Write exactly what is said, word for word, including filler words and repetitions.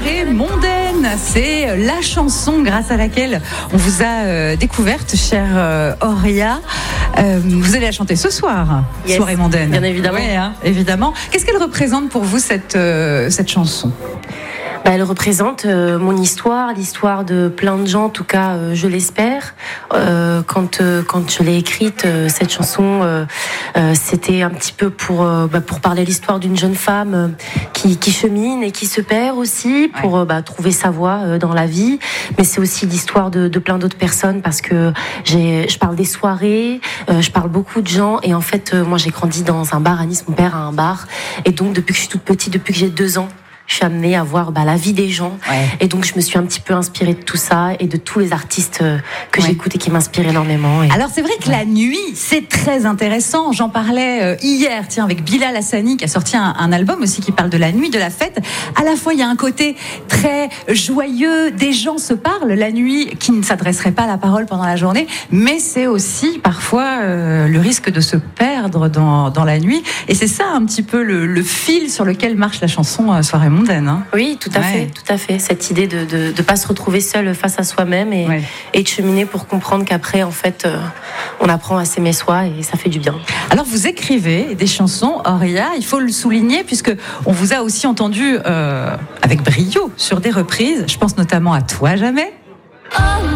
Soirée mondaine, c'est la chanson grâce à laquelle on vous a euh, découverte, chère euh, Auria. Euh, vous allez la chanter ce soir, yes, Soirée mondaine. Bien évidemment. Oui, hein, évidemment. Qu'est-ce qu'elle représente pour vous, cette, euh, cette chanson ? Bah, elle représente euh, mon histoire, l'histoire de plein de gens, en tout cas, euh, je l'espère. Euh, quand euh, quand je l'ai écrite, euh, cette chanson, euh, euh, c'était un petit peu pour euh, bah, pour parler l'histoire d'une jeune femme euh, qui qui chemine et qui se perd aussi pour ouais. euh, bah, trouver sa voie euh, dans la vie. Mais c'est aussi l'histoire de, de plein d'autres personnes parce que j'ai je parle des soirées, euh, je parle beaucoup de gens et en fait, euh, moi j'ai grandi dans un bar à Nice. Mon père a un bar et donc depuis que je suis toute petite, depuis que j'ai deux ans. Je suis amenée à voir bah, la vie des gens. Ouais. Et donc, je me suis un petit peu inspirée de tout ça et de tous les artistes que ouais. j'écoute et qui m'inspirent énormément. Et... Alors, c'est vrai que ouais. la nuit, c'est très intéressant. J'en parlais euh, hier, tiens, avec Bilal Hassani, qui a sorti un, un album aussi qui parle de la nuit, de la fête. À la fois, il y a un côté très joyeux. Des gens se parlent la nuit qui ne s'adresseraient pas à la parole pendant la journée. Mais c'est aussi parfois euh, le risque de se perdre dans, dans la nuit. Et c'est ça un petit peu le, le fil sur lequel marche la chanson euh, Soirée mondaine. Hein. Oui, tout à ouais. fait, tout à fait. Cette idée de de, de pas se retrouver seul face à soi-même et, ouais. et de cheminer pour comprendre qu'après, en fait, euh, on apprend à s'aimer soi et ça fait du bien. Alors, vous écrivez des chansons, Auria, il faut le souligner puisque on vous a aussi entendu euh, avec brio sur des reprises. Je pense notamment à Toi jamais. Oh.